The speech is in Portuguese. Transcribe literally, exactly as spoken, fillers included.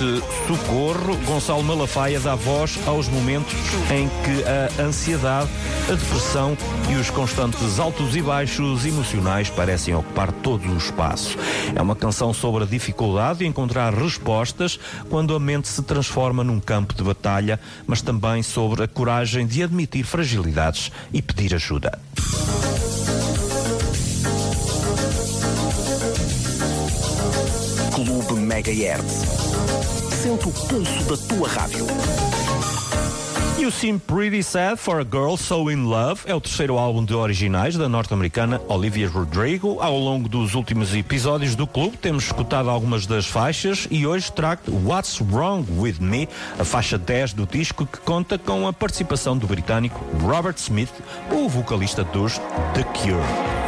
neste socorro, Gonçalo Malafaia dá voz aos momentos em que a ansiedade, a depressão e os constantes altos e baixos emocionais parecem ocupar todo o espaço. É uma canção sobre a dificuldade de encontrar respostas quando a mente se transforma num campo de batalha, mas também sobre a coragem de admitir fragilidades e pedir ajuda. Clube Megahertz. Sente o pulso da tua rádio. You Seem Pretty Sad for a Girl So In Love é o terceiro álbum de originais da norte-americana Olivia Rodrigo. Ao longo dos últimos episódios do clube temos escutado algumas das faixas e hoje trago What's Wrong With Me, a faixa dez do disco, que conta com a participação do britânico Robert Smith, o vocalista dos The Cure.